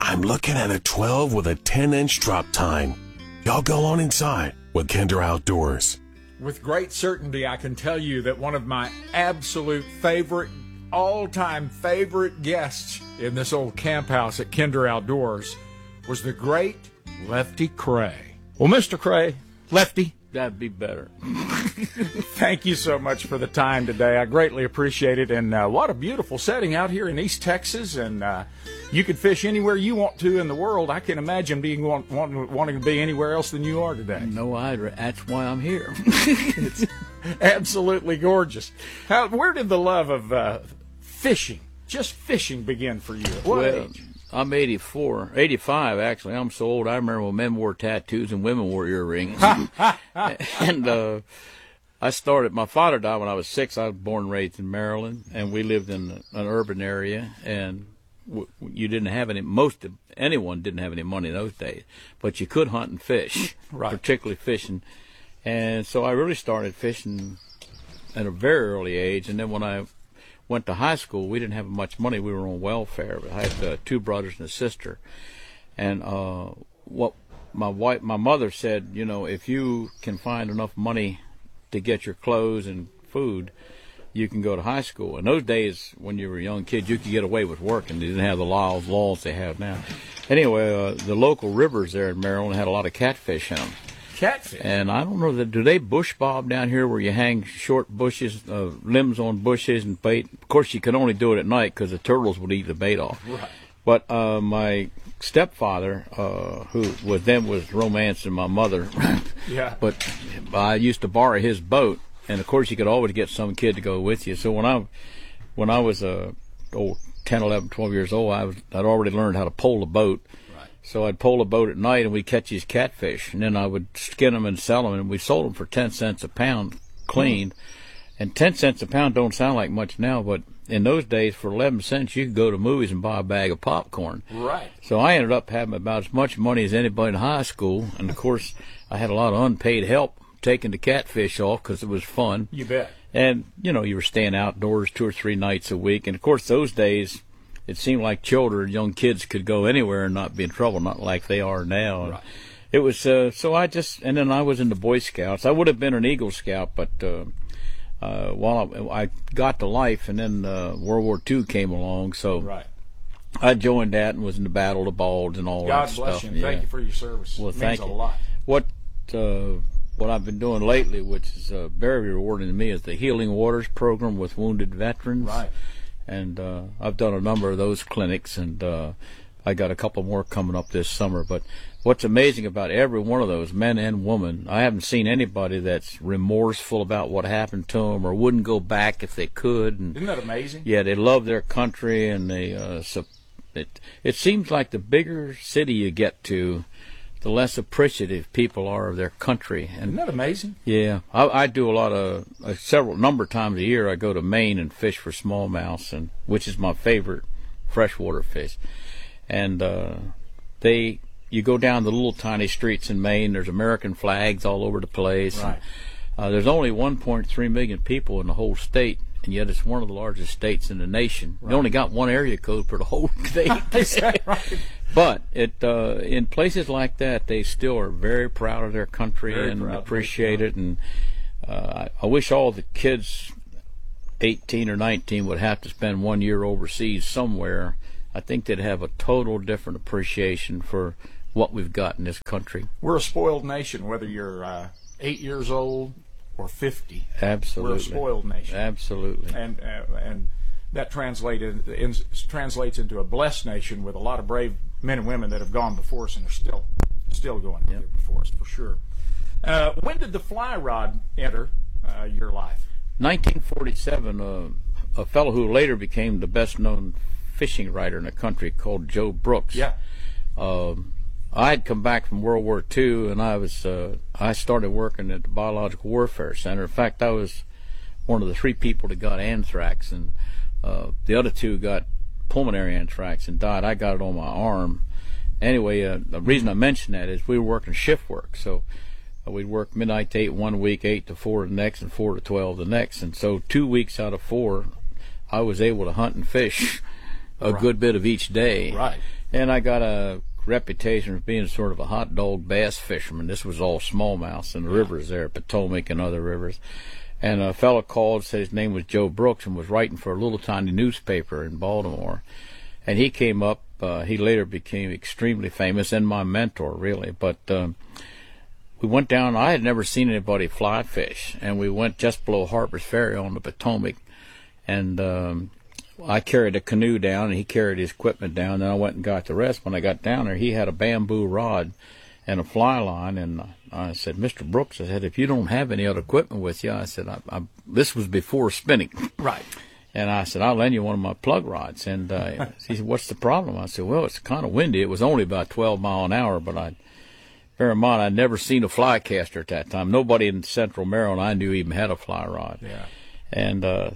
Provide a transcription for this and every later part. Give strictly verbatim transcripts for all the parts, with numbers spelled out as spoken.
I'm looking at a twelve with a ten inch drop tine. Y'all go on inside with Kinder Outdoors. With great certainty, I can tell you that one of my absolute favorite, all-time favorite guests in this old camp house at Kinder Outdoors was the great Lefty Kreh. Well, Mister Kreh, Lefty, that'd be better. Thank you so much for the time today. I greatly appreciate it. And uh, what a beautiful setting out here in East Texas. And uh, you could fish anywhere you want to in the world. I can imagine being want, want, wanting to be anywhere else than you are today. No, I. That's why I'm here. It's absolutely gorgeous. How, where did the love of uh, fishing, just fishing, begin for you? At what well, age? I'm eighty-four, eighty-five actually. I'm so old. I remember when men wore tattoos and women wore earrings. and uh, I started. My father died when I was six. I was born and raised in Maryland, and we lived in an urban area. And w- you didn't have any. Most of anyone didn't have any money in those days, but you could hunt and fish, right. particularly fishing. And so I really started fishing at a very early age. And then when I went to high school, we didn't have much money. We were on welfare. But I had uh, two brothers and a sister. And uh, what my wife, my mother said, you know, if you can find enough money to get your clothes and food, you can go to high school. In those days, when you were a young kid, you could get away with work, and they didn't have the laws, laws they have now. Anyway, uh, the local rivers there in Maryland had a lot of catfish in them. Catfish? And I don't know, that do they bush bob down here where you hang short bushes, uh, limbs on bushes and bait? Of course, you can only do it at night because the turtles would eat the bait off. Right. But uh, my stepfather, uh, who was then was romancing my mother, yeah. but I used to borrow his boat, and of course you could always get some kid to go with you. So when I when I was uh, oh, ten, eleven, twelve years old, I was I'd already learned how to pole a boat. So I'd pole a boat at night, and we'd catch these catfish, and then I would skin them and sell them, and we sold them for ten cents a pound, cleaned. Mm-hmm. And ten cents a pound don't sound like much now, but in those days, for eleven cents, you could go to movies and buy a bag of popcorn. Right. So I ended up having about as much money as anybody in high school, and of course, I had a lot of unpaid help taking the catfish off because it was fun. You bet. And, you know, you were staying outdoors two or three nights a week, and of course, those days, it seemed like children, young kids could go anywhere and not be in trouble, not like they are now. Right. It was, uh, so I just, and then I was in the Boy Scouts. I would have been an Eagle Scout, but uh, uh, while I, I got to life, and then uh, World War Two came along, so right. I joined that and was in the Battle of the Bulge and all God that bless stuff. you, and yeah. thank you for your service. Well, it thank means you. a lot. What, uh, what I've been doing lately, which is uh, very rewarding to me, is the Healing Waters program with wounded veterans. Right. And uh, I've done a number of those clinics, and uh, I got a couple more coming up this summer. But what's amazing about every one of those, men and women, I haven't seen anybody that's remorseful about what happened to them or wouldn't go back if they could. And, isn't that amazing? Yeah, they love their country, and they. Uh, so it it seems like the bigger city you get to, the less appreciative people are of their country. And isn't that amazing? yeah, I, I do a lot of uh, several number of times a year. I go to Maine and fish for smallmouths, and which is my favorite freshwater fish. And uh, they, you go down the little tiny streets in Maine. There's American flags all over the place. Right. And, uh, there's only one point three million people in the whole state, and yet it's one of the largest states in the nation. Right. They only got one area code for the whole state. Is that right? But it uh, in places like that, they still are very proud of their country Very and proud of appreciate their it. And uh, I, I wish all the kids, eighteen or nineteen, would have to spend one year overseas somewhere. I think they'd have a total different appreciation for what we've got in this country. We're a spoiled nation, whether you're uh, eight years old or fifty. Absolutely. We're a spoiled nation. Absolutely. And uh, and that translated in, translates into a blessed nation with a lot of brave men and women that have gone before us and are still still going out Yep. there before us, for sure. Uh, when did the fly rod enter uh, your life? nineteen forty-seven, uh, a fellow who later became the best-known fishing writer in the country called Joe Brooks. Yeah. Um, I had come back from World War Two, and I was uh, I started working at the Biological Warfare Center. In fact, I was one of the three people that got anthrax, and uh, the other two got pulmonary anthrax and died. I got it on my arm. Anyway, uh, the reason I mention that is we were working shift work, so uh, we'd work midnight to eight one week, eight to four the next, and four to twelve the next. And so two weeks out of four, I was able to hunt and fish a Right. good bit of each day. Right. And I got a reputation of being sort of a hot dog bass fisherman. This was all smallmouths in the rivers there, Potomac and other rivers. And a fellow called, said his name was Joe Brooks, and was writing for a little tiny newspaper in Baltimore. And he came up, uh, he later became extremely famous, and my mentor, really. But um, we went down, I had never seen anybody fly fish, and we went just below Harper's Ferry on the Potomac, and um, I carried a canoe down, and he carried his equipment down, and I went and got the rest. When I got down there, he had a bamboo rod and a fly line, and I said, Mister Brooks, I said, if you don't have any other equipment with you, I said, I, I, this was before spinning. Right. And I said, I'll lend you one of my plug rods. And uh, he said, what's the problem? I said, well, it's kind of windy. It was only about twelve mile an hour, but I, bear in mind, I'd never seen a fly caster at that time. Nobody in Central Maryland I knew even had a fly rod. Yeah. And uh,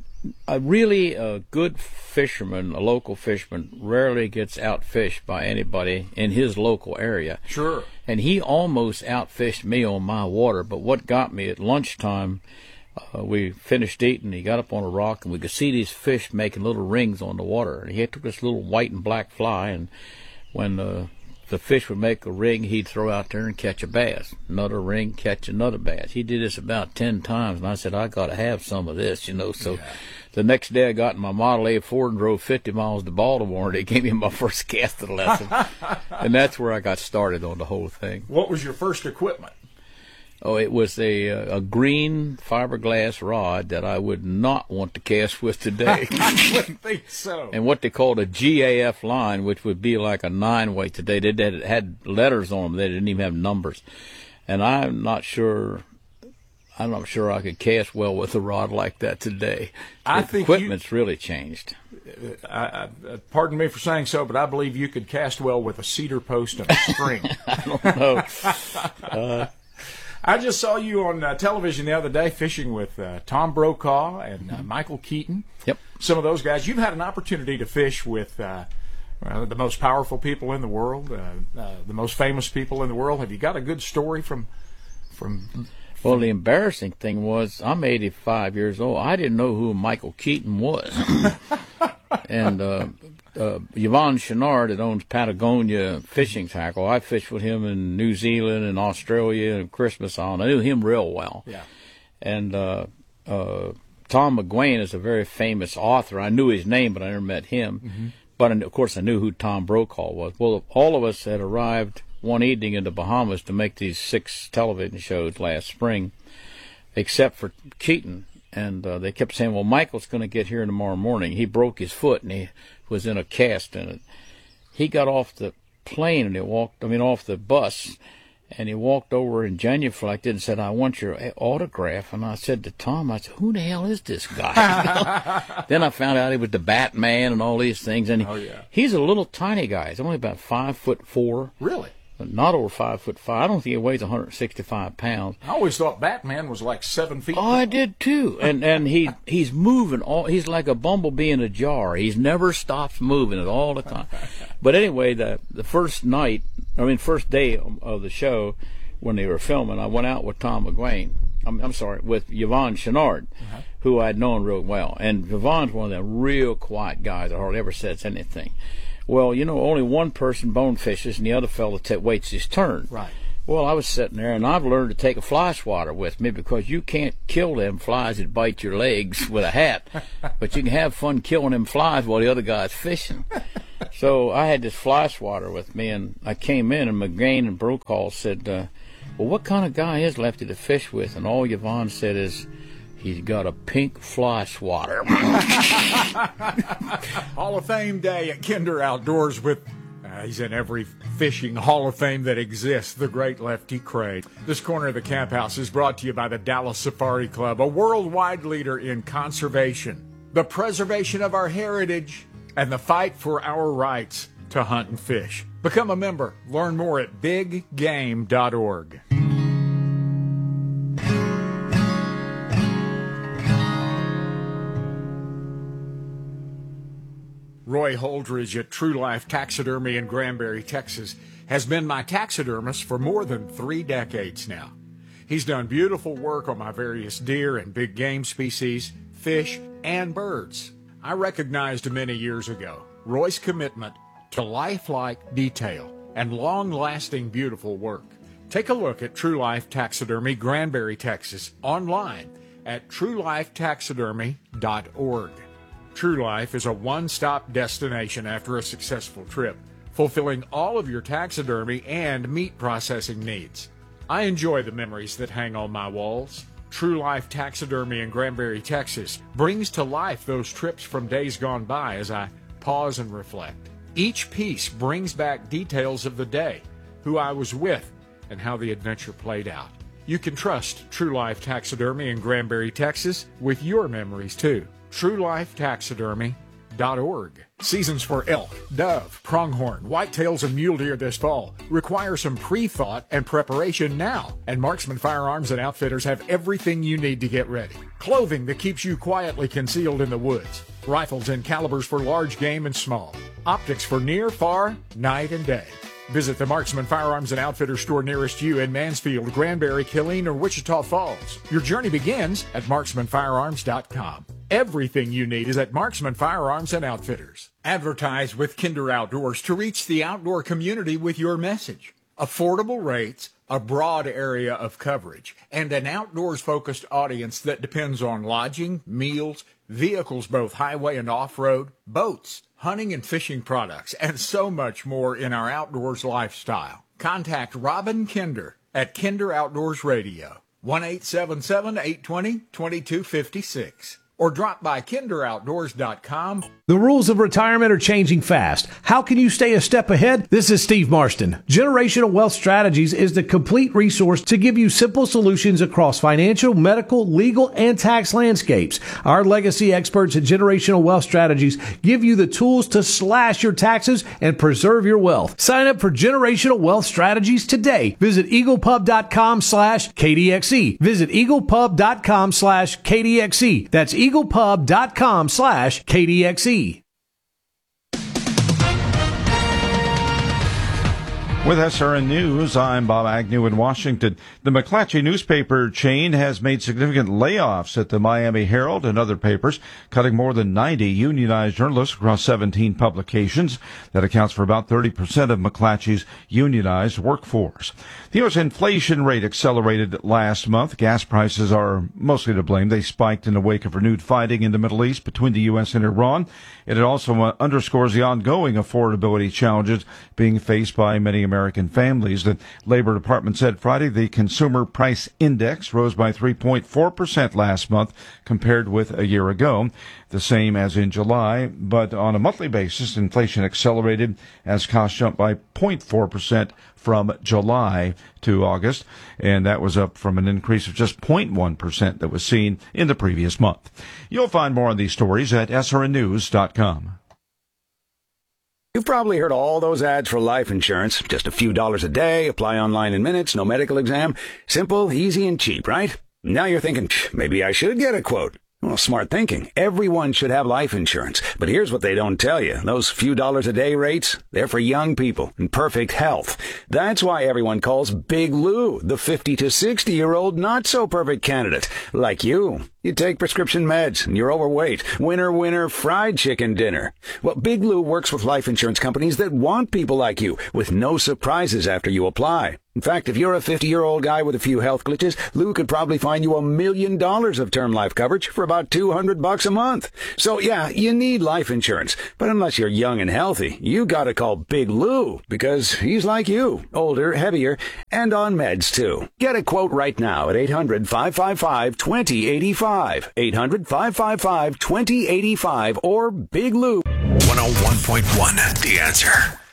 a really a good fisherman, a local fisherman, rarely gets outfished by anybody in his local area. Sure. And he almost outfished me on my water, but what got me at lunchtime, uh, we finished eating, he got up on a rock, and we could see these fish making little rings on the water. And he took this little white and black fly, and when uh, the fish would make a ring, he'd throw out there and catch a bass. Another ring, catch another bass. He did this about ten times, and I said, I got to have some of this, you know. So yeah. The next day I got in my Model A Ford and drove fifty miles to Baltimore, and they gave me my first casting lesson. And that's where I got started on the whole thing. What was your first equipment? Oh, it was a a green fiberglass rod that I would not want to cast with today. I wouldn't think so. And what they called a G A F line, which would be like a nine weight today. They did, had letters on them. They didn't even have numbers. And I'm not sure. I'm not sure I could cast well with a rod like that today. I the think equipment's you, really changed. I, I, pardon me for saying so, but I believe you could cast well with a cedar post and a string. I don't know. uh, I just saw you on uh, television the other day fishing with uh, Tom Brokaw and uh, Michael Keaton. Yep. Some of those guys. You've had an opportunity to fish with uh, uh, the most powerful people in the world, uh, uh, the most famous people in the world. Have you got a good story from from? Well, the embarrassing thing was I'm eighty-five years old. I didn't know who Michael Keaton was. And uh, uh, Yvon Chouinard, that owns Patagonia Fishing Tackle, I fished with him in New Zealand and Australia and Christmas Island. I knew him real well. Yeah. And uh, uh, Tom McGuane is a very famous author. I knew his name, but I never met him. Mm-hmm. But, of course, I knew who Tom Brokaw was. Well, all of us had arrived one evening in the Bahamas to make these six television shows last spring, except for Keaton. And uh, they kept saying, well, Michael's going to get here tomorrow morning. He broke his foot, and he was in a cast in it. He got off the plane, and he walked, I mean, off the bus, and he walked over and genuflected and said, I want your autograph. And I said to Tom, I said, who the hell is this guy? Then I found out he was the Batman and all these things. And he, oh, yeah. He's a little tiny guy. He's only about five foot four. Really? Not over five foot five. I don't think he weighs one hundred sixty-five pounds. I always thought Batman was like seven feet. Oh, I did too. And and he he's moving all. He's like a bumblebee in a jar. He's never stops moving it all the time. But anyway, the the first night, I mean, first day of the show, when they were filming, I went out with Tom McGuane. I'm, I'm sorry, with Yvon Chouinard, uh-huh. who I'd known real well. And Yvon's one of them real quiet guys that hardly ever says anything. Well, you know, only one person bone fishes, and the other fellow t- waits his turn. Right. Well, I was sitting there, and I've learned to take a fly swatter with me because you can't kill them flies that bite your legs with a hat, but you can have fun killing them flies while the other guy's fishing. So I had this fly swatter with me, and I came in, and McGuane and Brokaw said, uh, well, what kind of guy is Lefty to fish with? And all Yvon said is, he's got a pink fly swatter. Hall of Fame Day at Kinder Outdoors with, uh, he's in every fishing Hall of Fame that exists, the great Lefty Kreh. This corner of the Camp House is brought to you by the Dallas Safari Club, a worldwide leader in conservation, the preservation of our heritage, and the fight for our rights to hunt and fish. Become a member. Learn more at big game dot org. Roy Holdridge at True Life Taxidermy in Granbury, Texas, has been my taxidermist for more than three decades now. He's done beautiful work on my various deer and big game species, fish, and birds. I recognized many years ago Roy's commitment to lifelike detail and long-lasting beautiful work. Take a look at True Life Taxidermy, Granbury, Texas, online at true life taxidermy dot org. True Life is a one-stop destination after a successful trip, fulfilling all of your taxidermy and meat processing needs. I enjoy the memories that hang on my walls. True Life Taxidermy in Granbury, Texas, brings to life those trips from days gone by as I pause and reflect. Each piece brings back details of the day, who I was with, and how the adventure played out. You can trust True Life Taxidermy in Granbury, Texas, with your memories too. true life taxidermy dot org. Seasons for elk, dove, pronghorn, whitetails, and mule deer this fall require some pre-thought and preparation now, and Marksman Firearms and Outfitters have everything you need to get ready. Clothing that keeps you quietly concealed in the woods. Rifles and calibers for large game and small. Optics for near, far, night, and day. Visit the Marksman Firearms and Outfitters store nearest you in Mansfield, Granbury, Killeen, or Wichita Falls. Your journey begins at marksman firearms dot com. Everything you need is at Marksman Firearms and Outfitters. Advertise with Kinder Outdoors to reach the outdoor community with your message. Affordable rates, a broad area of coverage, and an outdoors-focused audience that depends on lodging, meals, vehicles both highway and off-road, boats, hunting and fishing products, and so much more in our outdoors lifestyle. Contact Robin Kinder at Kinder Outdoors Radio, one eight seven seven, eight two zero, two two five six. Or drop by kinder outdoors dot com. The rules of retirement are changing fast. How can you stay a step ahead? This is Steve Marston. Generational Wealth Strategies is the complete resource to give you simple solutions across financial, medical, legal, and tax landscapes. Our legacy experts at Generational Wealth Strategies give you the tools to slash your taxes and preserve your wealth. Sign up for Generational Wealth Strategies today. Visit eaglepub.com slash KDXE. Visit eaglepub.com slash KDXE. That's eaglepub.com slash KDXE. With S R N News, I'm Bob Agnew in Washington. The McClatchy newspaper chain has made significant layoffs at the Miami Herald and other papers, cutting more than ninety unionized journalists across seventeen publications. That accounts for about thirty percent of McClatchy's unionized workforce. The U S inflation rate accelerated last month. Gas prices are mostly to blame. They spiked in the wake of renewed fighting in the Middle East between the U S and Iran. And it also underscores the ongoing affordability challenges being faced by many American families. The Labor Department said Friday the Consumer Price Index rose by three point four percent last month compared with a year ago, the same as in July. But on a monthly basis, inflation accelerated as costs jumped by zero point four percent from July to August, and that was up from an increase of just zero point one percent that was seen in the previous month. You'll find more on these stories at S R N news dot com. You've probably heard all those ads for life insurance. Just a few dollars a day, apply online in minutes, no medical exam. Simple, easy, and cheap, right? Now you're thinking, maybe I should get a quote. Well, smart thinking. Everyone should have life insurance. But here's what they don't tell you. Those few dollars a day rates, they're for young people in perfect health. That's why everyone calls Big Lou the fifty to sixty-year-old not-so-perfect candidate, like you. You take prescription meds, and you're overweight. Winner, winner, fried chicken dinner. Well, Big Lou works with life insurance companies that want people like you, with no surprises after you apply. In fact, if you're a fifty-year-old guy with a few health glitches, Lou could probably find you a million dollars of term life coverage for about two hundred bucks a month. So yeah, you need life insurance. But unless you're young and healthy, you gotta call Big Lou, because he's like you, older, heavier, and on meds too. Get a quote right now at eight hundred, five five five, two zero eight five. eight hundred, five five five, two zero eight five or Big Lou. one oh one point one The Answer.